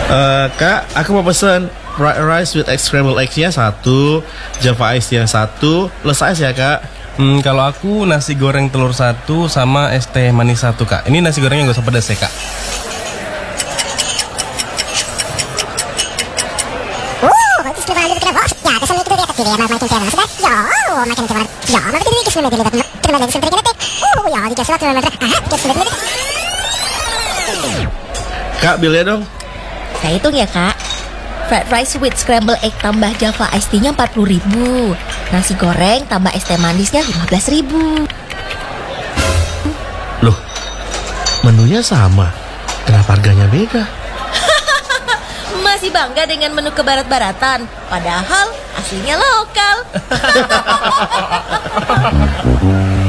Kak, aku mau pesen fried rice with egg scrambled eggs-nya satu, Java Ice-nya satu, plus ice ya kak. Kalau aku nasi goreng telur satu sama es teh manis satu kak. Ini nasi gorengnya gak usah pedas ya kak. Kak, bilnya dong. Saya hitung ya kak. Fried rice with scrambled egg tambah Java iced tea-nya 40.000. Nasi goreng tambah es teh manisnya 15.000. Loh, menunya sama, kenapa harganya beda? Masih bangga dengan menu kebarat-baratan, padahal aslinya lokal.